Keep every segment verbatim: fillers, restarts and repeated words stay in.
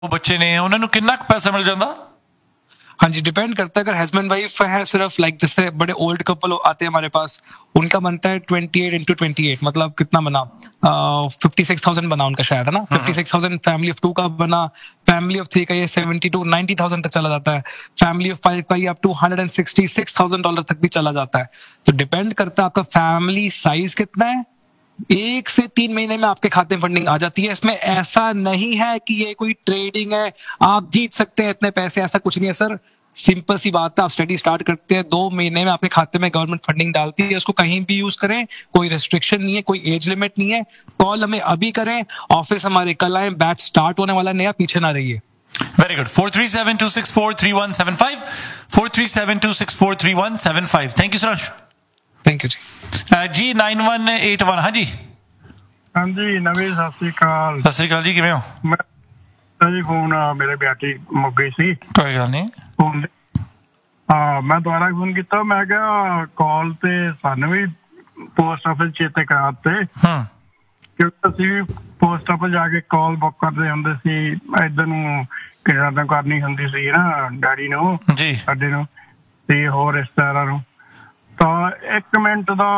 बच्चे ने उन्होंने कितना पैसा मिल जाता? हाँ जी, डिपेंड करता है। अगर हस्बैंड वाइफ है सिर्फ लाइक जैसे बड़े ओल्ड कपल आते हैं हमारे पास, उनका बनता है twenty eight into twenty eight, मतलब कितना बना, फिफ्टी सिक्स थाउजेंड बना उनका शायद, है ना। Fifty six thousand family of to का बना, फैमिली ऑफ थ्री का ये सेवेंटी टू नाइनटी थाउजेंड तक चला जाता है, फैमिली ऑफ फाइव का ये up two hundred and sixty six thousand dollar तक भी चला जाता है। तो डिपेंड करता है आपका फैमिली साइज कितना है। एक से तीन महीने में आपके खाते में फंडिंग आ जाती है। इसमें ऐसा नहीं है कि ये कोई ट्रेडिंग है, आप जीत सकते हैं इतने पैसे, ऐसा कुछ नहीं है सर। सिंपल सी बात है, आप स्टडी स्टार्ट करते हैं, दो महीने में आपके खाते में गवर्नमेंट फंडिंग डालती है, उसको कहीं भी यूज करें, कोई रेस्ट्रिक्शन नहीं है, कोई एज लिमिट नहीं है। कॉल हमें अभी करें, ऑफिस हमारे कल आए, बैच स्टार्ट होने वाला नहीं है, पीछे ना रहिए। Very good. four three seven two six four three one seven five four three seven two six four three one seven five। Thank you so much। Thank you ji. Ji nine one eight one. हाँ जी हाँ जी नवीन, सत श्री अकाल। सत श्री अकाल जी, किवें हो? मैं जी phone मेरे बेटी मुक गई सी, कोई गल नहीं। फोन हाँ मैं दोबारा फोन किया, मैं क्या कॉल ते सानू भी पोस्ट ऑफिस चेते कराते, क्योंकि ਅਸੀਂ ਵੀ पोस्ट ऑफिस जाके कॉल बुक करते ਹੁੰਦੇ ਸੀ, ਇਧਰ ਨੂੰ ਕਿਹੜਾ ਕਰਨੀ ਹੁੰਦੀ ਸੀ ਨਾ ਡੈਡੀ ਨੂੰ ਜੀ ਸਾਡੇ ਨੂੰ ਤੇ ਹੋਰ ਰਿਸ਼ਤੇਦਾਰਾਂ ਨੂੰ। ਤਾਂ ਇੱਕ ਮਿੰਟ ਦਾ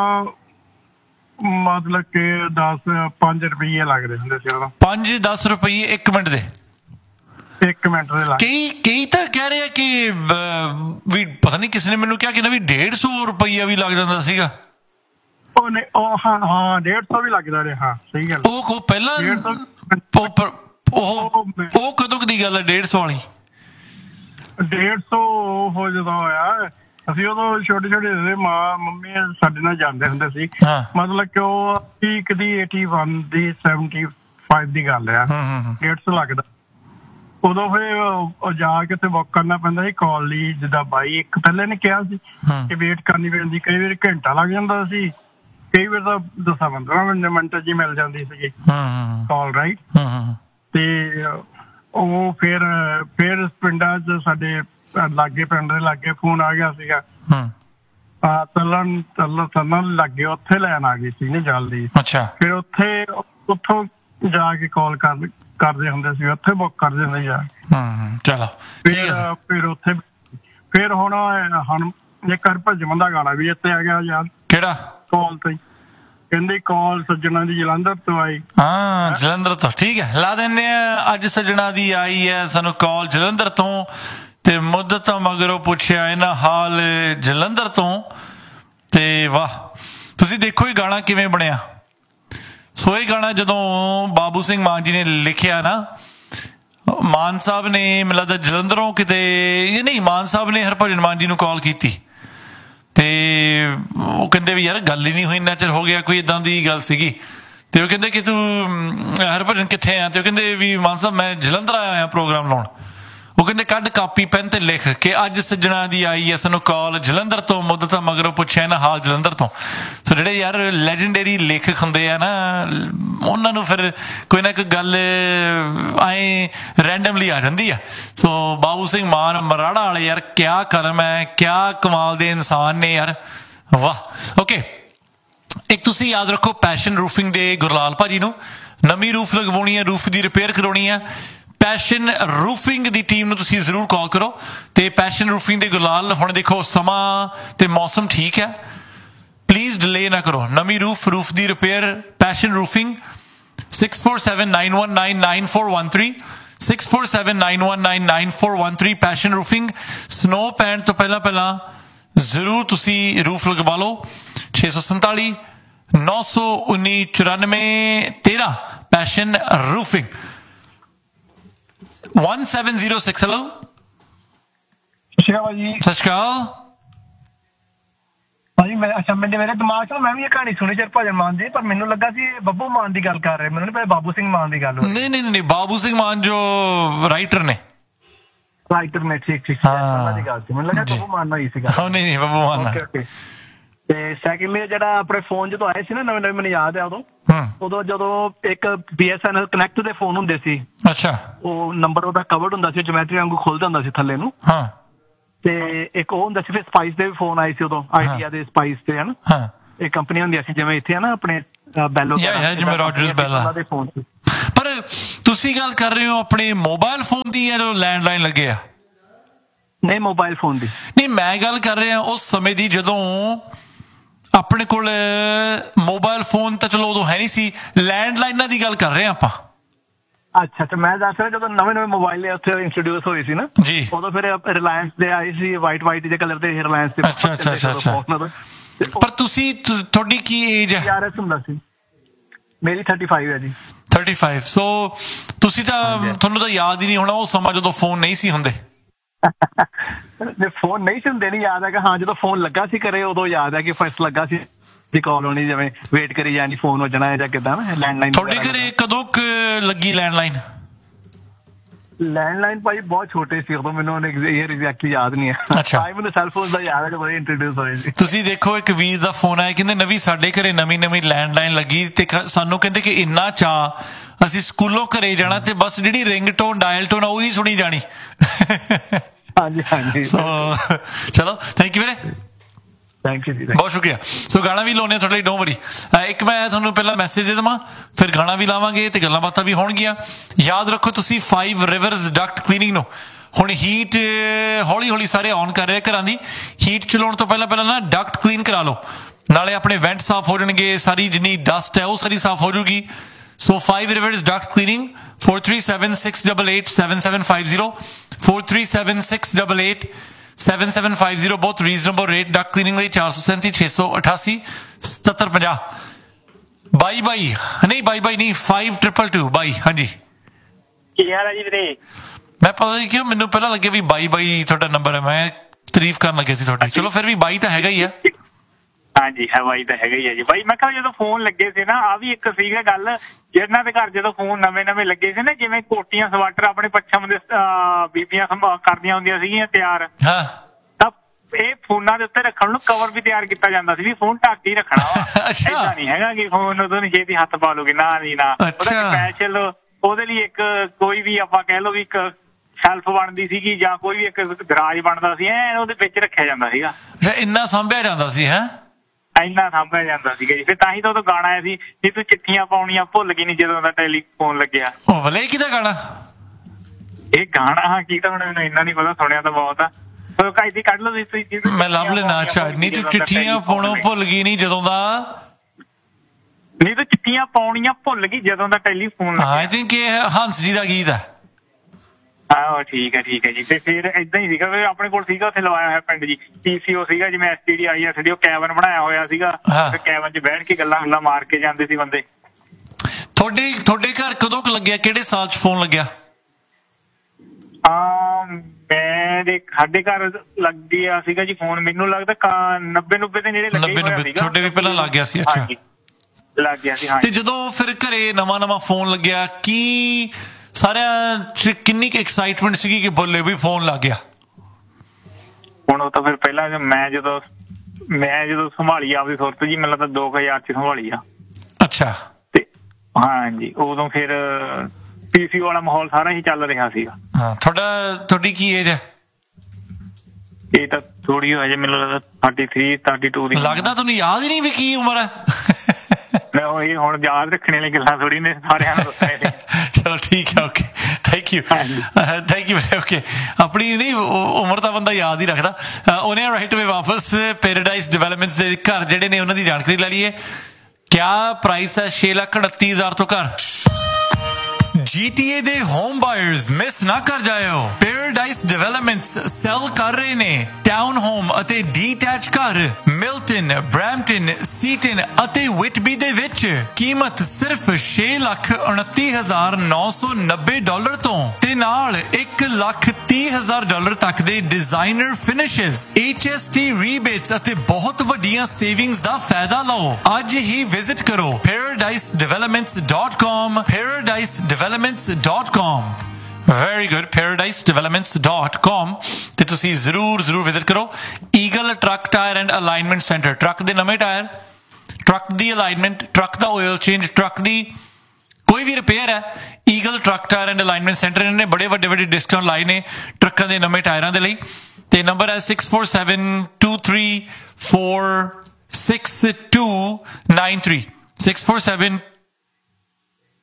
मतलब कि दस पांच रुपये लगते होंगे सी उदों। पांच दस रुपये एक मिनट दे एक मिनट दे लग। कई कई तो कह रहे हैं कि भी पता नहीं किसने मैनू क्या कहना भी डेढ़ सौ रुपया भी लग जाता सीगा। ओ नहीं ओ हाँ हाँ डेढ़ सौ भी लगदा रहा। हाँ सही गल। ओ को पहला ओ कदों दी गल है डेढ़ सौ वाली? डेढ़ सौ हो जदों होया ਅਸੀਂ ਉਦੋਂ ਛੋਟੇ ਛੋਟੇ ਹੁੰਦੇ, ਮਾਂ ਮੰਮੀ ਸਾਡੇ ਨਾਲ ਜਾਂਦੇ ਹੁੰਦੇ ਸੀ, ਮਤਲਬ ਕਿ ਉਹ ਪੀਕ ਦੀ eighty one ਦੀ seventy five ਦੀ ਗੱਲ ਆ, ਡੇਢ ਸੌ ਲੱਗਦਾ ਉਦੋਂ। ਫਿਰ ਜਾ ਕੇ ਤੇ ਬੁੱਕ ਕਰਨਾ ਪੈਂਦਾ ਸੀ ਕਾਲ ਲਈ, ਜਿੱਦਾਂ ਬਾਈ ਇੱਕ ਪਹਿਲੇ ਨੇ ਕਿਹਾ ਸੀ ਕਿ ਵੇਟ ਕਰਨੀ ਪੈਂਦੀ, ਕਈ ਵਾਰ ਘੰਟਾ ਲੱਗ ਜਾਂਦਾ ਸੀ, ਕਈ ਵਾਰ ਤਾਂ ਦਸਾਂ ਪੰਦਰਾਂ ਮਿੰਟ ਮਿੰਟ ਜੀ ਮਿਲ ਜਾਂਦੀ ਸੀਗੀ ਕਾਲ, ਰਾਈਟ। ਤੇ ਉਹ ਫਿਰ ਫਿਰ ਪਿੰਡਾਂ 'ਚ ਸਾਡੇ ਲਾਗੇ ਪਿੰਡ ਦੇ ਲਾਗੇ ਫੋਨ ਆ ਗਿਆ ਸੀਗਾ, ਚੱਲਣ ਚੱਲ ਚੱਲਣ ਲੱਗੇ, ਉੱਥੇ ਲੈਣ ਆ ਗਈ ਸੀ ਨਹੀਂ ਜਲਦੀ। ਅੱਛਾ। ਫਿਰ ਉੱਥੇ ਉੱਥੋਂ ਜਾ ਕੇ ਕਾਲ ਕਰ ਕਰਦੇ ਹੁੰਦੇ ਸੀ, ਉੱਥੇ ਬੁੱਕ ਕਰਦੇ ਹੁੰਦੇ ਜਾ ਕੇ। ਚਲੋ ਫਿਰ ਫਿਰ ਉੱਥੇ ਫਿਰ ਹੁਣ ਹੁਣ ਇੱਕ ਹਰਭਜਨ ਦਾ ਗਾਣਾ ਵੀ ਇੱਥੇ ਆ ਗਿਆ ਯਾਰ। ਕਿਹੜਾ? ਕਾਲ ਤੇ ਕਹਿੰਦੇ ਕਾਲ ਸੱਜਣਾ ਦੀ ਜਲੰਧਰ ਤੋਂ ਆਈ। ਹਾਂ ਜਲੰਧਰ ਤੋਂ, ਠੀਕ ਹੈ ਲਾ ਦਿੰਦੇ ਆ। ਅੱਜ ਸੱਜਣਾ ਦੀ ਆਈ ਹੈ ਸਾਨੂੰ ਕਾਲ ਜਲੰਧਰ ਤੋਂ, ਤੇ ਮੁੱਦਤ ਮਗਰੋਂ ਪੁੱਛਿਆ ਇਹਨਾਂ ਹਾਲ ਜਲੰਧਰ ਤੋਂ। ਤੇ ਵਾਹ, ਤੁਸੀਂ ਦੇਖੋ ਇਹ ਗਾਣਾ ਕਿਵੇਂ ਬਣਿਆ। ਸੋ ਇਹ ਗਾਣਾ ਜਦੋਂ ਬਾਬੂ ਸਿੰਘ ਮਾਨ ਜੀ ਨੇ ਲਿਖਿਆ ਨਾ, ਮਾਨ ਸਾਹਿਬ ਨੇ ਮੈਨੂੰ ਲੱਗਦਾ ਜਲੰਧਰੋਂ ਕਿਤੇ, ਇਹ ਨਹੀਂ ਮਾਨ ਸਾਹਿਬ ਨੇ ਹਰਭਜਨ ਮਾਨ ਜੀ ਨੂੰ ਕਾਲ ਕੀਤੀ ਤੇ ਉਹ ਕਹਿੰਦੇ ਵੀ ਯਾਰ ਗੱਲ ਹੀ ਨਹੀਂ ਹੋਈ, ਇੰਨਾ ਚਿਰ ਹੋ ਗਿਆ, ਕੋਈ ਇੱਦਾਂ ਦੀ ਗੱਲ ਸੀਗੀ। ਤੇ ਉਹ ਕਹਿੰਦੇ ਕਿ ਤੂੰ ਹਰਭਜਨ ਕਿੱਥੇ ਆ? ਤੇ ਉਹ ਕਹਿੰਦੇ ਵੀ ਮਾਨ ਸਾਹਿਬ ਮੈਂ ਜਲੰਧਰ ਆਇਆ ਹੋਇਆ ਪ੍ਰੋਗਰਾਮ ਲਾਉਣ। ਉਹ ਕਹਿੰਦੇ ਕੱਢ ਕਾਪੀ ਪੈਨ ਤੇ ਲਿਖ ਕੇ ਅੱਜ ਸੱਜਣਾ ਦੀ ਆਈ ਹੈ ਸਾਨੂੰ ਕਾਲ ਜਲੰਧਰ ਤੋਂ, ਮੁੱਦਤ ਮਗਰੋਂ ਪੁੱਛਿਆ ਨਾ ਹਾਲ ਜਲੰਧਰ ਤੋਂ। ਸੋ ਜਿਹੜੇ ਯਾਰ ਲੈਜੈਂਡਰੀ ਲੇਖਕ ਹੁੰਦੇ ਆ ਨਾ, ਉਹਨਾਂ ਨੂੰ ਫਿਰ ਕੋਈ ਨਾ ਕੋਈ ਗੱਲ ਐਂ ਰੈਂਡਮਲੀ ਆ ਜਾਂਦੀ ਆ। ਸੋ ਬਾਬੂ ਸਿੰਘ ਮਾਨ ਮਰਾੜਾ ਵਾਲੇ ਯਾਰ ਕਿਆ ਕਰਮ ਹੈ, ਕਿਆ ਕਮਾਲ ਦੇ ਇਨਸਾਨ ਨੇ ਯਾਰ, ਵਾਹ। ਓਕੇ, ਇੱਕ ਤੁਸੀਂ ਯਾਦ ਰੱਖੋ ਪੈਸ਼ਨ ਰੂਫਿੰਗ ਦੇ ਗੁਰਲਾਲ ਭਾਜੀ ਨੂੰ ਨਵੀਂ ਰੂਫ ਲਗਵਾਉਣੀ ਹੈ, ਰੂਫ ਦੀ ਰਿਪੇਅਰ ਕਰਾਉਣੀ ਹੈ, ਪੈਸ਼ਨ ਰੂਫਿੰਗ ਦੀ ਟੀਮ ਨੂੰ ਤੁਸੀਂ ਜ਼ਰੂਰ ਕਾਲ ਕਰੋ। ਤੇ ਪੈਸ਼ਨ ਰੂਫਿੰਗ ਦੇ ਗੁਰਲਾਲ, ਹੁਣ ਦੇਖੋ ਸਮਾਂ ਤੇ ਮੌਸਮ ਠੀਕ ਹੈ, ਪਲੀਜ਼ ਡਿਲੇ ਨਾ ਕਰੋ। ਨਵੀਂ ਰੂਫ ਰੂਫ ਦੀ repair passion roofing six four seven nine one nine nine four one three six four seven nine one nine nine four one three. Passion roofing snow ਪੈਣ ਤੋਂ ਪਹਿਲਾਂ ਪਹਿਲਾਂ ਜ਼ਰੂਰ ਤੁਸੀਂ ਰੂਫ ਲਗਵਾ ਲਓ। ਛੇ ਸੌ ਸੰਤਾਲੀ ਨੌ ਸੌ ਉੱਨੀ ਚੁਰਾਨਵੇਂ ਤੇਰਾਂ passion roofing. one seven zero six। Hello ਸਤਿ ਸ਼੍ਰੀ ਅਕਾਲ ਜੀ। ਸਤਿ ਸ਼੍ਰੀ ਅਕਾਲ ਭਾਜੀ। ਮੈਂ ਅੱਛਾ ਮੇਰੇ ਮੇਰੇ ਦਿਮਾਗ 'ਚ ਮੈਂ ਵੀ ਇਹ ਕਹਾਣੀ ਸੁਣੀ ਹਰਭਜਨ ਮਾਨ ਦੀ, ਪਰ ਮੈਨੂੰ ਲੱਗਾ ਸੀ ਬੱਬੂ ਮਾਨ ਦੀ ਗੱਲ ਕਰ ਰਹੇ, ਮੈਨੂੰ ਨਹੀਂ ਪਤਾ ਬਾਬੂ ਸਿੰਘ ਮਾਨ ਦੀ ਗੱਲ। ਨਹੀਂ ਨਹੀਂ ਨਹੀਂ, ਬਾਬੂ ਸਿੰਘ ਮਾਨ ਜੋ ਰਾਈਟਰ ਨੇ, ਰਾਈਟਰ ਨੇ, ਠੀਕ ਠੀਕ, ਉਹਨਾਂ ਦੀ ਗੱਲ ਸੀ, ਮੈਨੂੰ ਲੱਗਾ ਬੱਬੂ ਮਾਨ ਨਾਲ ਹੀ ਸੀਗਾ। ਹਾਂ ਨਹੀਂ ਨਹੀਂ, ਬੱਬੂ ਮਾਨ ਨਾਲ। ਤੇ ਸੈਕਿੰਡਲੀ ਜਿਹੜਾ ਆਪਣੇ ਫੋਨ ਜਦੋਂ ਆਏ ਸੀ ਨਾ ਨਵੇਂ ਨਵੇਂ, ਮੈਨੂੰ ਯਾਦ ਹੈ ਉਦੋਂ ਉਦੋਂ ਜਦੋਂ ਇੱਕ B S N L connect ਦੇ ਫੋਨ ਹੁੰਦੇ ਸੀ। ਅੱਛਾ। ਉਹ ਨੰਬਰ ਉਹਦਾ ਕਵਰਡ ਹੁੰਦਾ ਸੀ, ਜਿਓਮੈਟਰੀ ਵਾਂਗੂ ਖੁੱਲਦਾ ਹੁੰਦਾ ਸੀ ਥੱਲੇ ਨੂੰ। ਹਾਂ। ਤੇ ਇੱਕ ਉਹ ਹੁੰਦਾ ਸੀ, ਫਿਰ ਸਪਾਈਸ ਦੇ ਵੀ ਫੋਨ ਆਏ ਸੀ ਉਦੋਂ, ਆਈਡੀਆ ਦੇ, ਸਪਾਈਸ ਤੇ, ਹਨਾ। ਹਾਂ। ਇਹ ਕੰਪਨੀਆਂ ਹੁੰਦੀਆਂ ਸੀ ਜਿਵੇਂ ਇੱਥੇ ਹੈ ਨਾ ਆਪਣੇ ਬੈਲੋ, ਜਿਵੇਂ ਰੋਜਰਸ ਬੈਲ ਦੇ ਫੋਨ। ਪਰ ਤੁਸੀਂ ਗੱਲ ਕਰ ਰਹੇ ਹੋ ਆਪਣੇ ਮੋਬਾਈਲ ਫੋਨ ਦੀ ਜਾਂ ਜਦੋਂ ਲੈਂਡਲਾਈਨ ਲੱਗੇ ਆ? ਨਹੀਂ, ਮੋਬਾਈਲ ਫੋਨ ਦੀ। ਨਹੀਂ, ਮੈਂ ਗੱਲ ਕਰ ਰਿਹਾ ਉਸ ਸਮੇਂ ਦੀ ਜਦੋਂ ਆਪਣੇ ਕੋਲ ਮੋਬਾਈਲ ਫੋਨ ਤਾਂ ਚਲੋ ਉਦੋਂ ਹੈ ਨਹੀਂ ਸੀ, ਲੈਂਡਲਾਈਨਾਂ ਦੀ ਗੱਲ ਕਰ ਰਹੇ ਆਪਾਂ। ਅੱਛਾ ਅੱਛਾ, ਮੈਂ ਦੱਸ ਰਿਹਾ ਜਦੋਂ ਨਵੇਂ ਨਵੇਂ ਮੋਬਾਈਲ ਉੱਥੇ ਇੰਟਰੋਡਿਊਸ ਹੋਏ ਸੀ ਨਾ ਜੀ, ਉਦੋਂ ਫਿਰ ਰਿਲਾਇੰਸ ਦੇ ਆਏ ਸੀ, ਵਾਈਟ ਵਾਈਟ ਦੇ ਕਲਰ ਦੇ ਰਿਲਾਇੰਸ ਦੇ। ਅੱਛਾ ਅੱਛਾ ਅੱਛਾ ਅੱਛਾ। ਪਰ ਤੁਸੀਂ ਤੁਹਾਡੀ ਕੀ ਏਜ ਹੈ? ਯਾਰ ਹੁੰਦਾ ਸੀ ਮੇਰੀ ਥਰਟੀ ਫਾਈਵ ਹੈ ਜੀ। Thirty five. ਸੋ ਤੁਸੀਂ ਤਾਂ ਤੁਹਾਨੂੰ ਤਾਂ ਯਾਦ ਹੀ ਨਹੀਂ ਹੋਣਾ ਉਹ ਸਮਾਂ ਜਦੋਂ ਫੋਨ ਨਹੀਂ ਸੀ ਹੁੰਦੇ। ਜੇ ਫੋਨ ਨਹੀਂ ਸੀ ਹੁੰਦੇ, ਨਹੀਂ ਯਾਦ ਹੈ ਕਿ ਹਾਂ ਜਦੋਂ ਫੋਨ ਲੱਗਾ ਸੀ ਘਰੇ ਉਦੋਂ ਯਾਦ ਹੈ ਕਿ ਫਸਟ ਲੱਗਾ ਸੀ ਜੀ ਕਾਲ ਹੋਣੀ, ਜਿਵੇਂ ਵੇਟ ਕਰੀ ਜਾਣੀ ਫੋਨ ਵੱਜਣਾ ਹੈ ਜਾਂ ਕਿੱਦਾਂ ਨਾ ਲੈਂਡਲਾਈਨ। ਤੁਹਾਡੇ ਘਰੇ ਕਦੋਂ ਲੱਗੀ ਲੈਂਡਲਾਈਨ? ਲੈਂਡਲਾਈਨ ਭਾਈ ਬਹੁਤ ਛੋਟੇ ਸੀ ਉਦੋਂ, ਮੈਨੂੰ ਇਹ ਐਗਜ਼ੈਕਟਲੀ ਯਾਦ ਨਹੀਂ ਹੈ। ਅੱਛਾ, ਮੈਨੂੰ ਸੈਲ ਫੋਨ ਦਾ ਯਾਦ ਹੈ ਜਦੋਂ ਇੰਟਰੋਡਿਊਸ ਹੋਏ ਸੀ। ਤੁਸੀਂ ਦੇਖੋ ਇੱਕ ਵੀਰ ਦਾ ਫੋਨ ਆਇਆ, ਕਹਿੰਦੇ ਨਵੀਂ ਸਾਡੇ ਘਰੇ ਨਵੀਂ ਨਵੀਂ ਲੈਂਡਲਾਈਨ ਲੱਗੀ ਤੇ ਸਾਨੂੰ ਕਹਿੰਦੇ ਕਿ ਇੰਨਾ ਚਾਅ ਅਸੀਂ ਸਕੂਲੋਂ ਘਰੇ ਜਾਣਾ ਤੇ ਬਸ ਜਿਹੜੀ ਰਿੰਗਟੋਨ ਡਾਇਲ ਟੋਨ ਉਹੀ ਸੁਣੀ ਜਾਣੀ। ਹਾਂਜੀ ਹਾਂਜੀ। ਸੋ ਚਲੋ ਥੈਂਕ ਯੂ ਵੀਰੇ, ਥੈਂਕ ਯੂ ਜੀ, ਬਹੁਤ ਸ਼ੁਕਰੀਆ। ਸੋ ਗਾਣਾ ਵੀ ਲਾਉਣੇ ਤੁਹਾਡੇ ਲਈ, ਡੋਂਟ ਵਰੀ। ਇੱਕ ਮੈਂ ਤੁਹਾਨੂੰ ਪਹਿਲਾਂ ਮੈਸੇਜ ਦੇ ਦੇਵਾਂ, ਫਿਰ ਗਾਣਾ ਵੀ ਲਾਵਾਂਗੇ ਤੇ ਗੱਲਾਂ ਬਾਤਾਂ ਵੀ ਹੋਣਗੀਆਂ। ਯਾਦ ਰੱਖੋ ਤੁਸੀਂ ਫਾਈਵ ਰਿਵਰਸ ਡਕਟ ਕਲੀਨਿੰਗ ਨੂੰ ਹੁਣ ਹੀਟ ਹੌਲੀ ਹੌਲੀ ਸਾਰੇ ਔਨ ਕਰ ਰਹੇ ਘਰਾਂ ਦੀ। ਹੀਟ ਚਲਾਉਣ ਤੋਂ ਪਹਿਲਾਂ ਪਹਿਲਾਂ ਨਾ ਡਕਟ ਕਲੀਨ ਕਰਾ ਲਓ, ਨਾਲੇ ਆਪਣੇ ਵੈਂਟ ਸਾਫ਼ ਹੋ ਜਾਣਗੇ, ਸਾਰੀ ਜਿੰਨੀ ਡਸਟ ਹੈ ਉਹ ਸਾਰੀ ਸਾਫ਼ ਹੋ ਜੂਗੀ। ਸੋ five reverse Duckett cleaning, four three seven six eight eight seven seven five zero, four three seven six eight eight seven seven five zero। ਬਹੁਤ ਰੀਜ਼ਨੇਬਲ ਰੇਟ ਡਕਟ ਕਲੀਨਿੰਗ ਲਈ, ਚਾਰ ਸੌ ਸੈਂਤੀ ਛੇ ਸੌ ਅਠਾਸੀ ਸਤੱਤਰ ਪੰਜਾਹ। ਬਾਈ ਬਾਈ ਨਹੀਂ ਬਾਈ ਬਾਈ ਨਹੀਂ ਫਾਈਵ ਟ੍ਰਿਪਲ ਟੂ ਬਾਈ। ਹਾਂਜੀ ਕੀ ਹਾਲ ਹੈ ਜੀ ਵੀਰੇ? ਮੈਂ ਪਤਾ ਨਹੀਂ ਕਿਉਂ ਮੈਨੂੰ ਪਹਿਲਾਂ ਲੱਗਿਆ ਵੀ ਬਾਈ ਬਾਈ ਤੁਹਾਡਾ ਨੰਬਰ ਹੈ, ਮੈਂ ਤਾਰੀਫ ਕਰਨ ਲੱਗਿਆ ਸੀ ਤੁਹਾਡੀ। ਚਲੋ ਫਿਰ ਵੀ ਬਾਈ ਤਾਂ ਹੈਗਾ ਹੀ ਆ। ਹਾਂਜੀ ਹਵਾਈ ਤਾਂ ਹੈਗਾ ਹੀ ਹੈ ਜੀ ਬਾਈ। ਮੈਂ ਕਿਹਾ ਜਦੋਂ ਫੋਨ ਲੱਗੇ ਸੀ ਨਾ, ਆ ਵੀ ਇੱਕ ਸੀਗਾ ਗੱਲ, ਜਿਹਨਾਂ ਦੇ ਘਰ ਜਦੋਂ ਫੋਨ ਨਵੇਂ ਨਵੇਂ ਲੱਗੇ ਸੀ ਨਾ, ਜਿਵੇਂ ਕੋਟੀਆਂ ਸਵਾਟਰ ਆਪਣੇ ਪੱਛਮ ਦੇ ਬੀਬੀਆਂ ਕਰਦੀਆਂ ਹੁੰਦੀਆਂ ਸੀਗੀਆਂ ਤਿਆਰ, ਹਾਂ, ਤਾਂ ਇਹ ਫੋਨਾਂ ਦੇ ਉੱਤੇ ਰੱਖਣ ਨੂੰ ਕਵਰ ਵੀ ਤਿਆਰ ਕੀਤਾ ਜਾਂਦਾ ਸੀ ਵੀ ਫੋਨ ਢੱਕ ਕੇ ਹੀ ਰੱਖਣਾ ਵਾ। ਏਦਾਂ ਨਹੀਂ ਹੈਗਾ ਕਿ ਫੋਨ ਉਦੋਂ ਨੀ ਛੇਤੀ ਹੱਥ ਪਾ ਲੋਗੇ, ਨਾ ਜੀ ਨਾ। ਉਹਦਾ ਸਪੈਸ਼ਲ ਉਹਦੇ ਲਈ ਇੱਕ ਕੋਈ ਵੀ ਆਪਾਂ ਕਹਿ ਲਓ ਵੀ ਇੱਕ ਸ਼ੈਲਫ ਬਣਦੀ ਸੀਗੀ ਜਾਂ ਕੋਈ ਵੀ ਇੱਕ ਦਰਾਜ ਬਣਦਾ ਸੀ, ਐ ਉਹਦੇ ਵਿੱਚ ਰੱਖਿਆ ਜਾਂਦਾ ਸੀਗਾ। ਅੱਛਾ, ਇੰਨਾ ਸਾਂਭਿਆ ਜਾਂਦਾ ਸੀ ਹੈ? ਇੰਨਾ ਸਾਂਭਿਆ ਜਾਂਦਾ ਸੀਗਾ ਜੀ। ਫਿਰ ਤਾਂ ਹੀ ਤਾਂ ਉਦੋਂ ਗਾਣਾ ਆਇਆ ਸੀ ਜੇ ਤੂੰ ਚਿੱਠੀਆਂ ਪਾਉਣੀਆਂ ਭੁੱਲ ਗਈ ਨੀ ਜਦੋਂ ਦਾ ਟੈਲੀਫੋਨ ਲੱਗਿਆ। ਉਹ ਵਲੇ ਕਿਹਦਾ ਗਾਣਾ? ਇਹ ਗਾਣਾ ਹਾਂ ਕੀ ਤਾਂ ਹੁਣ ਮੈਨੂੰ ਇੰਨਾ ਨੀ ਪਤਾ, ਸੁਣਿਆ ਤਾਂ ਬਹੁਤ ਆ। ਕਾਇਦੀ ਕੱਢ ਲਓ ਤੁਸੀਂ, ਮੈਂ ਲੱਭ ਲੈਣਾ। ਅੱਛਾ, ਨਹੀਂ ਤੂੰ ਚਿੱਠੀਆਂ ਪਾਉਣੋਂ ਭੁੱਲ ਗਈ ਨਹੀਂ ਜਦੋਂ ਦਾ, ਨਹੀਂ ਤੂੰ ਚਿੱਠੀਆਂ ਪਾਉਣੀਆਂ ਭੁੱਲ ਗਈ ਜਦੋਂ ਦਾ ਟੈਲੀਫੋਨ ਲੱਗਿਆ। ਆਈ ਥਿੰਕ ਇਹ ਹੰਸ ਜੀ ਦਾ ਗੀਤ ਹੈ। ਆਹੋ ਠੀਕ ਹੈ ਠੀਕ ਹੈ ਜੀ। ਤੇ ਫਿਰ ਏਦਾਂ ਹੀ ਸੀਗਾ, ਆਪਣੇ ਕੋਲ ਸੀਗਾ ਉੱਥੇ ਲਵਾਇਆ ਹੋਇਆ ਪਿੰਡ ਜੀ ਪੀਸੀਓ ਸੀਗਾ, ਜਿਵੇਂ S T D I S D ਉਹ ਕੈਬਨ ਬਣਾਇਆ ਹੋਇਆ ਸੀਗਾ। ਕੈਬਨ 'ਚ ਬੈਠ ਕੇ ਗੱਲਾਂ ਗੱਲਾਂ ਮਾਰ ਕੇ ਜਾਂਦੇ ਸੀ ਬੰਦੇ। ਤੁਹਾਡੇ ਤੁਹਾਡੇ ਘਰ ਕਦੋਂ ਕੁ ਲੱਗਿਆ, ਕਿਹੜੇ ਸਾਲ 'ਚ ਫੋਨ ਲੱਗਿਆ? ਹਾਂ ਮੇਰੇ ਸਾਡੇ ਘਰ ਲੱਗ ਗਿਆ ਸੀਗਾ ਜੀ ਫੋਨ, ਮੈਨੂੰ ਲੱਗਦਾ ਨੱਬੇ ਨੱਬੇ ਦੇ ਨੇੜੇ ਲੱਗੇ ਹੋਇਆ ਸੀਗਾ। ਤੁਹਾਡੇ ਵੀ ਪਹਿਲਾਂ ਲੱਗ ਗਿਆ ਸੀ? ਅੱਛਾ, ਲੱਗ ਗਿਆ ਸੀ। ਹਾਂ, ਤੇ ਜਦੋਂ ਫਿਰ ਘਰੇ ਨਵਾਂ ਨਵਾਂ ਫੋਨ ਲੱਗਿਆ, ਕੀ ਸਾਰਿਆਂ 'ਚ ਕਿੰਨੀ ਕੁ ਐਕਸਾਈਟਮੈਂਟ ਸੀਗੀ ਕਿ ਬੋਲੇ ਵੀ ਫੋਨ ਲੱਗ ਗਿਆ? ਹੁਣ ਉਹ ਤਾਂ ਫਿਰ ਪਹਿਲਾਂ ਮੈਂ ਜਦੋਂ ਮੈਂ ਜਦੋਂ ਸੰਭਾਲੀ ਆਪਦੀ ਸੁਰਤ ਜੀ, ਮੈਨੂੰ ਲੱਗਦਾ ਦੋ ਕੁ ਹਜ਼ਾਰ 'ਚ ਸੰਭਾਲੀ ਆ। ਅੱਛਾ, ਤੇ ਹਾਂਜੀ ਉਦੋਂ ਫਿਰ ਪੀਸੀਓ ਵਾਲਾ ਮਾਹੌਲ ਸਾਰਾ ਹੀ ਚੱਲ ਰਿਹਾ ਸੀਗਾ। ਹਾਂ, ਤੁਹਾਡਾ ਤੁਹਾਡੀ ਕੀ ਏਜ ਹੈ? ਇਹ ਤਾਂ ਥੋੜੀ ਹੋ, ਹਜੇ ਮੈਨੂੰ ਲੱਗਦਾ ਥਰਟੀ ਥ੍ਰੀ ਥਰਟੀ ਟੂ ਦੀ। ਲੱਗਦਾ ਤੁਹਾਨੂੰ ਯਾਦ ਹੀ ਨਹੀਂ ਵੀ ਕੀ ਉਮਰ ਹੈ। ਮੈਂ ਇਹ ਹੁਣ ਯਾਦ ਰੱਖਣੇ ਵਾਲੀ ਗੱਲਾਂ ਥੋੜੀ ਨੇ, ਸਾਰਿਆਂ ਨੂੰ ਦੱਸਣੇ ਨੇ। ਚਲੋ ਠੀਕ ਹੈ, okay, thank you thank you. Okay, ਆਪਣੀ ਨਹੀਂ ਉਮਰ ਤਾਂ ਬੰਦਾ ਯਾਦ ਹੀ ਰੱਖਦਾ। ਉਹਨੇ ਰਾਈਟ ਵੇ ਵਾਪਸ ਪੈਰਾਡਾਈਜ਼ ਡਿਵੈਲਪਮੈਂਟਸ ਦੇ ਘਰ ਜਿਹੜੇ ਨੇ ਉਹਨਾਂ ਦੀ ਜਾਣਕਾਰੀ ਲੈ ਲਈਏ। ਕਿਆ ਪ੍ਰਾਈਸ ਹੈ? ਛੇ ਲੱਖ ਉਨੱਤੀ ਹਜ਼ਾਰ ਤੋਂ ਘਰ। G T A ਦੇ ਹੋਮ ਬਾਇਰਸ ਮਿਸ ਨਾ ਕਰ ਜਾਇਓ। ਪੈਰਾਡਾਈਜ਼ ਡਿਵੈਲਪਮੈਂਟਸ ਸੈਲ ਕਰ ਰਹੇ ਨੇ ਟਾਊਨ ਹੋਮ ਅਤੇ ਡੀਟੈਚ ਘਰ ਮਿਲਟਨ, ਬਰੈਂਪਟਨ, ਸੀਟਨ ਅਤੇ ਵਿਟਬੀ ਦੇ ਵਿੱਚ। ਕੀਮਤ ਸਿਰਫ ਛੇ ਲੱਖ ਉਨੱਤੀ ਹਜ਼ਾਰ ਨੌ ਸੌ ਨੱਬੇ ਡਾਲਰ ਤੋਂ ਤੇ ਨਾਲ ਇੱਕ ਲੱਖ ਤੀਹ ਹਜ਼ਾਰ ਡਾਲਰ ਤੱਕ ਦੇ ਡਿਜ਼ਾਈਨਰ ਫਿਨਿਸ਼ਸ, H S T ਰੀਬੇਟਸ ਅਤੇ ਬਹੁਤ ਵੱਡੀਆਂ ਸੇਵਿੰਗਸ ਦਾ ਫਾਇਦਾ ਲਓ। ਅੱਜ ਹੀ ਵਿਜ਼ਿਟ ਕਰੋ paradise developments dot com, paradise developments dot com। Very good, paradise developments dot com ਤੇ ਤੁਸੀਂ ਜ਼ਰੂਰ ਜ਼ਰੂਰ ਵਿਜ਼ਿਟ ਕਰੋ। Eagle truck tyre and alignment centre, truck ਦੇ ਨਵੇਂ ਟਾਇਰ, ਟਰੱਕ ਦੀ ਅਲਾਈਨਮੈਂਟ, ਟਰੱਕ ਦਾ ਆਇਲ ਚੇਂਜ, ਟਰੱਕ ਦੀ ਕੋਈ ਵੀ ਰਿਪੇਅਰ ਹੈ, eagle truck tyre and alignment centre. ਇਹਨਾਂ ਨੇ ਬੜੇ ਵੱਡੇ ਵੱਡੇ ਡਿਸਕਾਊਂਟ ਲਾਏ ਨੇ ਟਰੱਕਾਂ ਦੇ ਨਵੇਂ ਟਾਇਰਾਂ ਦੇ ਲਈ। ਤੇ ਨੰਬਰ ਹੈ six four seven two three four six to nine three, six four seven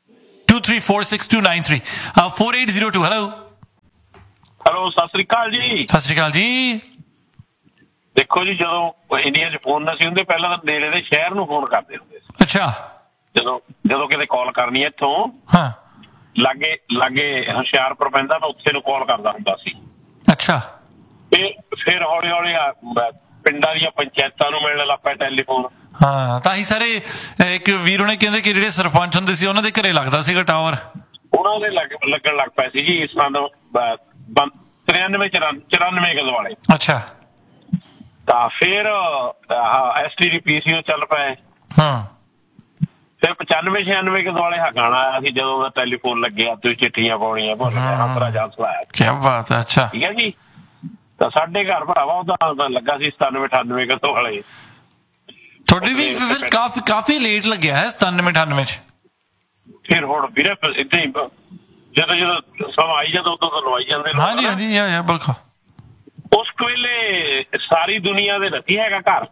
two three four six two nine three. uh, four eight zero two. Hello. Hello, Sat Sri ਅਕਾਲ ਜੀ। ਸਤਿ ਸ੍ਰੀ ਅਕਾਲ ਜੀ। ਦੇਖੋ ਜੀ, ਜਦੋਂ ਇੰਡੀਆ 'ਚ ਫੋਨ ਨਾ ਸੀ ਹੁੰਦੇ, ਪਹਿਲਾਂ ਤਾਂ ਨੇੜੇ ਦੇ ਸ਼ਹਿਰ ਨੂੰ ਫੋਨ ਕਰਦੇ ਹੁੰਦੇ ਸੀ। ਅੱਛਾ। ਜਦੋਂ ਜਦੋਂ ਕਿਤੇ ਕਾਲ ਕਰਨੀ ਇੱਥੋਂ, ਹਾਂ, ਲਾਗੇ ਲਾਗੇ ਹੁਸ਼ਿਆਰਪੁਰ ਪੈਂਦਾ, ਮੈਂ ਉੱਥੇ ਨੂੰ ਕਾਲ ਕਰਦਾ ਹੁੰਦਾ ਸੀ। ਅੱਛਾ। ਤੇ ਫਿਰ ਹੌਲੀ ਹੌਲੀ ਪਿੰਡਾਂ ਦੀਆਂ ਪੰਚਾਇਤਾਂ ਨੂੰ ਮਿਲਣ ਲੱਗ ਪਿਆ ਟੈਲੀਫੋਨ। ਹਾਂ, ਤਾਂ ਹੀ ਸਾਰੇ ਇੱਕ ਵੀਰ ਉਹਨੇ ਕਹਿੰਦੇ ਕਿ ਜਿਹੜੇ ਸਰਪੰਚ ਹੁੰਦੇ ਸੀ ਉਹਨਾਂ ਦੇ ਘਰੇ ਲੱਗਦਾ ਸੀਗਾ ਟਾਵਰ, ਉਹਨਾਂ ਦੇ ਲੱਗਣ ਲੱਗ ਪਏ ਸੀ ਜੀ। ਇਸ ਨਾਲ ਤਰਿਆਨਵੇਂ ਚੁਰਾਨਵੇਂ ਕਦੋਂ ਵਾਲੇ। ਅੱਛਾ। ਤਾਂ ਫਿਰ ਐਸ ਟੀ ਡੀ ਪੀ ਸੀ ਉਹ ਚੱਲ ਪਏ। ਹਾਂ। ਫਿਰ ਪਚਾਨਵੇਂ ਛਿਆਨਵੇਂ ਕਦੋਂ ਵਾਲੇ ਗਾਣਾ ਆਇਆ ਸੀ, ਜਦੋਂ ਦਾ ਟੈਲੀਫੋਨ ਲੱਗਿਆ, ਤੁਸੀਂ ਚਿੱਠੀਆਂ ਪਾਉਣੀਆਂ ਭੁੱਲ ਗਏ, ਹੰਸਰਾ ਜਾਨ ਸੁਣਾਇਆ। ਕੀ ਬਾਤ ਹੈ। ਅੱਛਾ, ਠੀਕ ਹੈ ਜੀ। ਤਾਂ ਸਾਡੇ ਘਰ ਭਰਾਵਾ ਉਹਦਾ ਲੱਗਾ ਸੀ ਸਤਾਨਵੇਂ ਅਠਾਨਵੇਂ ਕਦੋਂ ਵਾਲੇ। ਤੁਹਾਡੀ ਵੀ ਫਿਰ ਕਾਫੀ ਕਾਫੀ ਲੇਟ ਲੱਗਿਆ ਹੈ ਸਤਾਨਵੇਂ ਅਠਾਨਵੇਂ ਚ। ਫਿਰ ਹੁਣ ਵੀਰੇ ਏਦਾਂ ਹੀ ਜਦੋਂ ਜਦੋਂ ਸਮਾਂ ਆਈ ਜਾਂਦਾ ਉਦੋਂ ਤਾਂ ਲਵਾਈ ਜਾਂਦੇ। ਹਾਂਜੀ ਹਾਂਜੀ, ਯਾ ਬਿਲਕੁਲ। ਉਸ ਵੇਲੇ ਸਾਰੀ ਦੁਨੀਆ ਦੇ ਨਹੀਂ ਹੈਗਾ ਘਰ,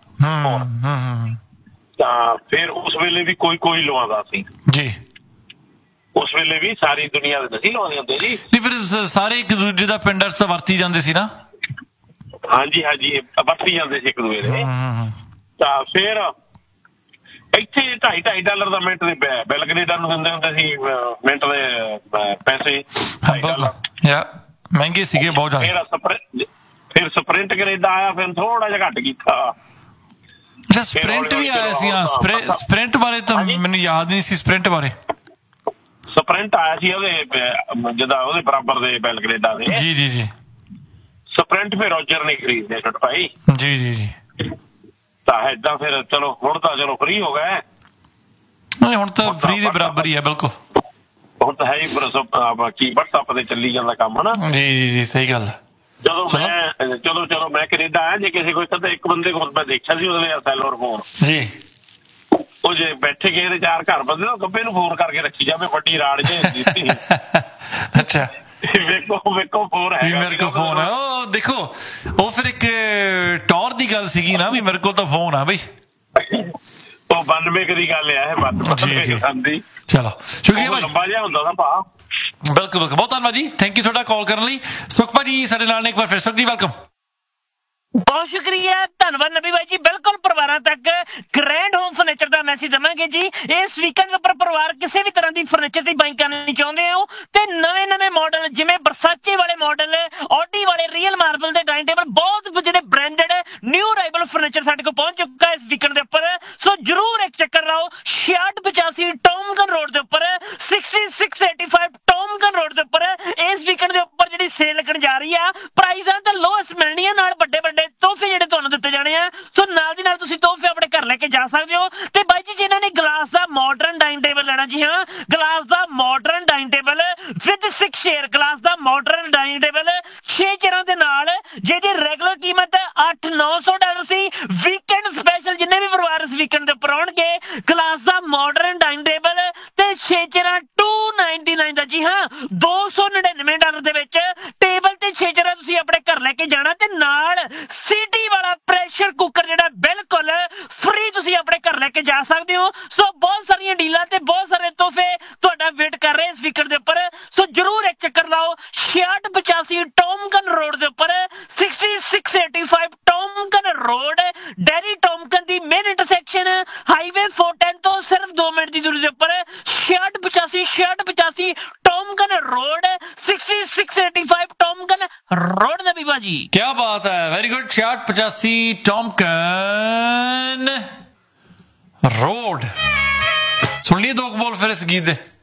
ਤਾਂ ਫਿਰ ਉਸ ਵੇਲੇ ਵੀ ਕੋਈ ਕੋਈ ਲਵਾਉਂਦਾ ਸੀ ਜੀ। ਉਸ ਵੇਲੇ ਵੀ ਸਾਰੀ ਦੁਨੀਆ ਦੇ ਨਹੀਂ ਲਵਾਉਂਦੇ ਹੁੰਦੇ ਜੀ। ਨਹੀਂ, ਫਿਰ ਸਾਰੇ ਇੱਕ ਦੂਜੇ ਦਾ ਪਿੰਡਾਂ 'ਚ ਤਾਂ ਵਰਤੀ ਜਾਂਦੇ ਸੀ ਨਾ। ਹਾਂਜੀ ਹਾਂਜੀ, ਵਰਤੀ ਜਾਂਦੇ ਸੀ ਇੱਕ ਦੂਜੇ ਦੇ। ਤਾਂ ਫਿਰ ਇੱਥੇ ਢਾਈ ਢਾਈ ਡਾਲਰ ਦਾ ਮਿੰਟ ਦੇ ਬਿੱਲ ਕੈਨੇਡਾ ਨੂੰ ਦਿੰਦੇ ਹੁੰਦੇ ਸੀ, ਮਿੰਟ ਦੇ ਪੈਸੇ। ਯਾ ਮਹਿੰਗੇ ਸੀਗੇ ਬਹੁਤ ਜ਼ਿਆਦਾ। ਫਿਰ ਸਪ੍ਰਿੰਟ ਕੈਨੇਡਾ ਆਇਆ, ਫਿਰ ਥੋੜਾ ਜਿਹਾ ਘੱਟ ਕੀਤਾ। ਅੱਛਾ, ਸਪ੍ਰਿੰਟ ਵੀ ਆਇਆ ਸੀ। ਹਾਂ, ਸਪ੍ਰਿੰਟ ਬਾਰੇ ਤਾਂ ਮੈਨੂੰ ਯਾਦ ਨਹੀਂ ਸੀ। ਸਪ੍ਰਿੰਟ ਬਾਰੇ ਸਪ੍ਰਿੰਟ ਆਇਆ ਸੀ ਉਹਦੇ ਜਿੱਦਾਂ ਉਹਦੇ ਬਰਾਬਰ ਦੇ ਬਿੱਲ ਕੈਨੇਡਾ ਦੇ। ਜੀ ਜੀ ਜੀ। ਸਪ੍ਰਿੰਟ ਫਿਰ ਰੋਜਰ ਨਹੀਂ ਖਰੀਦਦੇ ਛੋਟ ਭਾਈ। ਜੀ ਜੀ ਜੀ। ਤਾਂ ਏਦਾਂ ਫਿਰ ਚਲੋ ਹੁਣ ਤਾਂ ਚਲੋ ਫ੍ਰੀ ਹੋ ਗਏ। ਨਹੀਂ, ਹੁਣ ਤਾਂ ਫ੍ਰੀ ਦੇ ਬਰਾਬਰ ਹੀ ਹੈ ਬਿਲਕੁਲ। ਹੁਣ ਤਾਂ ਹੈ ਹੀ ਕੀ ਵਟਸਐਪ ਤੇ ਚੱਲੀ ਜਾਂਦਾ ਕੰਮ, ਹਨਾ। ਜੀ ਜੀ ਜੀ, ਸਹੀ ਗੱਲ। ਜਦੋਂ ਮੈਂ ਚਲੋ ਚਲੋ ਮੈਂ ਕੈਨੇਡਾ ਆਇਆ, ਜੇ ਕਿਸੇ ਕੋਈ ਤਾਂ ਇੱਕ ਬੰਦੇ ਕੋਲ ਮੈਂ ਦੇਖਿਆ ਸੀ ਉਹਦੇ ਸੈਲਰ ਫੋਨ ਜੀ। ਉਹ ਜੇ ਬੈਠੇ ਗਏ ਤੇ ਚਾਰ ਘਰ ਬੰਦੇ ਨੂੰ ਗੱਬੇ ਨੂੰ ਫੋਨ ਕਰਕੇ ਰੱਖੀ ਜਾਵੇ, ਵੱਡੀ ਰਾੜ ਜੇ ਦਿੱਤੀ। ਅੱਛਾ। ਵੇਖੋ ਵੇਖੋ ਫੋਨ ਹੈ ਮੇਰੇ ਕੋਲ ਫੋਨ ਹੈ। ਉਹ ਦੇਖੋ, ਉਹ ਫਿਰ ਇੱਕ ਟੌਰ ਦੀ ਗੱਲ ਸੀਗੀ ਨਾ ਵੀ ਮੇਰੇ ਕੋਲ ਤਾਂ ਫੋਨ ਆ ਬਈ। ਉਹ ਬਾਨਵੇਂ ਦੀ ਗੱਲ ਆ ਇਹ। ਬਾਨਵੇਂ। ਚਲੋ, ਸ਼ੁਕਰੀਆ ਭਾਈ। ਲੰਬਾ ਜਿਹਾ ਹੁੰਦਾ ਨਾ ਭਾ। ਬਿਲਕੁਲ ਬਿਲਕੁਲ, ਬਹੁਤ ਧੰਨਵਾਦ ਜੀ। ਥੈਂਕ ਯੂ ਤੁਹਾਡਾ ਕਾਲ ਕਰਨ ਲਈ। ਸੁਖਪਾ ਜੀ ਸਾਡੇ ਨਾਲ ਨੇ ਇੱਕ ਵਾਰ ਫਿਰ। ਸੁਖ ਜੀ, ਵੈਲਕਮ। ਬਹੁਤ ਸ਼ੁਕਰੀਆ, ਧੰਨਵਾਦ ਨਬੀ ਬਾਈ ਜੀ। ਬਿਲਕੁਲ ਪਰਿਵਾਰਾਂ ਤੱਕ ਗ੍ਰੈਂਡ ਹੋਮ ਫਰਨੀਚਰ ਦਾ ਮੈਸੇਜ ਦੇਵਾਂਗੇ ਜੀ। ਇਸ ਵੀਕਐਂਡ ਉੱਪਰ ਪਰਿਵਾਰ ਕਿਸੇ ਵੀ ਤਰ੍ਹਾਂ ਦੀ ਫਰਨੀਚਰ ਦੀ ਬਾਈਂਗ ਕਰਨੀ ਚਾਹੁੰਦੇ ਹੋ ਤੇ ਨਵੇਂ ਨਵੇਂ ਮਾਡਲ ਜਿਵੇਂ ਵਰਸਾਚੇ ਵਾਲੇ ਮਾਡਲ, ਆਡੀ ਵਾਲੇ, ਰੀਅਲ ਮਾਰਬਲ ਦੇ ਡਾਈਨਿੰਗ ਟੇਬਲ, ਬਹੁਤ ਜਿਹੜੇ ਬ੍ਰਾਂਡਡ ਨਿਊ ਅਰਾਈਵਲ ਫਰਨੀਚਰ ਸਾਡੇ ਕੋਲ ਪਹੁੰਚ ਚੁੱਕਾ ਇਸ ਵੀਕਐਂਡ ਦੇ ਉੱਪਰ। ਸੋ ਜਰੂਰ ਇੱਕ ਚੱਕਰ ਲਾਓ। ਛਿਆਹਠ ਪਚਾਸੀ ਟੌਮਗਨ ਰੋਡ ਦੇ ਉੱਪਰ, ਛਿਆਸੀ ਛੇ ਸੌ ਪਚਾਸੀ ਟੌਮਗਨ ਰੋਡ ਦੇ ਉੱਪਰ ਇਸ ਵੀਕਐਂਡ ਦੇ ਉੱਪਰ ਜਿਹੜੀ ਸੇਲ ਲੱਗਣ ਜਾ ਰਹੀ ਆ। ਪ੍ਰਾਈਜ਼ਾਂ ਤਾਂ ਲੋਐਸਟ ਮਿਲਣੀਆਂ, ਨਾਲ ਵੱਡੇ ਵੱਡੇ ਤੋਹਫੇ ਜਿਹੜੇ ਤੁਹਾਨੂੰ ਦਿੱਤੇ ਜਾਣੇ ਆ। ਸੋ ਨਾਲ ਦੀ ਨਾਲ ਤੁਸੀਂ ਤੋਹਫੇ ਆਪਣੇ ਘਰ ਲੈ ਕੇ ਜਾ ਸਕਦੇ ਹੋ। ਤੇ ਬਾਈ ਜੀ, ਜਿਨ੍ਹਾਂ ਨੇ ਗਲਾਸ ਦਾ ਮਾਡਰਨ ਡਾਈਨਿੰਗ ਟੇਬਲ ਲੈਣਾ, ਜੀ ਹਾਂ, glass the modern dining table with six chair, glass the modern dining table ਛੇ ਚੇਅਰਾਂ ਦੇ ਨਾਲ, ਜਿਹਦੀ ਰੈਗੂਲਰ ਕੀਮਤ ਅੱਠ ਨੌ ਸੌ ਡਾਲਰ ਸੀ। ਵੀਕਐਂਡ ਸਪੈਸ਼ਲ ਜਿੰਨੇ ਵੀ ਪਰਿਵਾਰ ਇਸ ਵੀਕਐਂਡ ਦੇ ਉੱਪਰ ਆਉਣਗੇ, ਗਲਾਸ ਦਾ ਮਾਡਰਨ ਡਾਈਨਿੰਗ ਟੇਬਲ ਤੇ ਛੇ ਚੇਅਰਾਂ ਟੂ ਨਾਈਨਟੀ ਨਾਈਨ ਦਾ। ਜੀ ਹਾਂ, ਦੋ ਸੌ ਨੜਿਨਵੇਂ ਡਾਲਰ ਦੇ ਵਿੱਚ ਟੇਬਲ ਤੇ ਛੇ ਚੇਅਰਾਂ ਤੁਸੀਂ ਆਪਣੇ ਘਰ ਲੈ ਕੇ ਜਾਣਾ ਤੇ ਨਾਲ ਸੀਟੀ ਵਾਲਾ ਪ੍ਰੈਸ਼ਰ ਕੁੱਕਰ ਜਿਹੜਾ ਬਿਲਕੁਲ ਫ੍ਰੀ ਤੁਸੀਂ ਆਪਣੇ ਘਰ ਲੈ ਕੇ ਜਾ ਸਕਦੇ ਹੋ। ਸੋ ਬਹੁਤ ਸਾਰੀਆਂ ਡੀਲਾਂ ਤੇ ਬਹੁਤ ਸਾਰੇ ਤੋਹਫੇ ਤੁਹਾਡਾ ਵੇਟ ਕਰ ਰਹੇ ਇਸ ਵੀਕਐਂਡ ਦੇ ਉੱਪਰ। ਸੋ ਜਰੂਰ ਇੱਕ ਚੱਕਰ ਲਾਓ। ਛਿਆਹਠ ਪਚਾਸੀ ਟੌਮਗਨ ਰੋਡ ਦੇ ਉੱਪਰ, ਛਿਆਸੀ ਛੇ ਸੌ ਪਚਾਸੀ ਟੌਮਗਨ ਰੋਡ, ਡੈਰੀ ਟੌਮਗਨ ਦੀ ਮੇਨ ਇੰਟਰਸੈਕਸ਼ਨ ਹਾਈਵੇ ਚਾਰ ਸੌ ਦਸ ਤੋਂ ਸਿਰਫ ਦੋ ਮਿੰਟ ਦੀ ਦੂਰੀ ਦੇ ਉੱਪਰ। ਛਿਆਹਠ ਪਚਾਸੀ ਛਿਆਹਠ ਪਚਾਸੀ ਟੌਮਗਨ ਰੋਡ, ਛਿਆਸੀ ਛੇ ਸੌ ਪਚਾਸੀ ਟੌਮਗਨ ਰੋਡ ਦਾ ਬੀਬਾ ਜੀ। ਕੀ ਬਾਤ ਹੈ, ਵੈਰੀ ਗੁੱਡ। ਛਿਆਹਠ ਪਚਾਸੀ ਟੌਮਗਨ ਰੋਡ। ਸੁਣ ਲਈ ਦੋ ਬੋਲ ਫਿਰ ਇਸ ਗੀਤ ਦੇ।